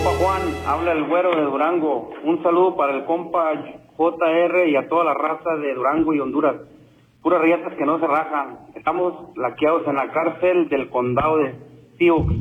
Compa Juan, habla el güero de Durango. Un saludo para el compa JR y a toda la raza de Durango y Honduras. Puras riatas que no se rajan. Estamos laqueados en la cárcel del condado de Sioux.